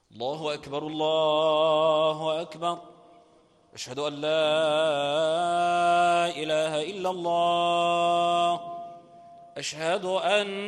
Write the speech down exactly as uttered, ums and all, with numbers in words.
الله أكبر الله أكبر. أشهد أن لا إله إلا الله. أشهد أن